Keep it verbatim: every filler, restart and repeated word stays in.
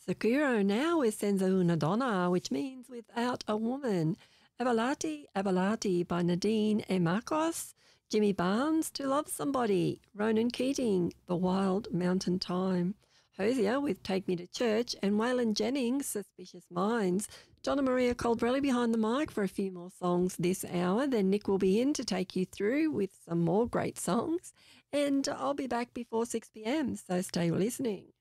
Sakura now with Senza una donna, which means without a woman. Avalati, Avalati by Nadine and Marcos. Jimmy Barnes, To Love Somebody. Ronan Keating, The Wild Mountain Time. Hosier with Take Me to Church, and Waylon Jennings, Suspicious Minds. Donna Maria Colbrelli behind the mic for a few more songs this hour. Then Nick will be in to take you through with some more great songs. And I'll be back before six p.m, so stay listening.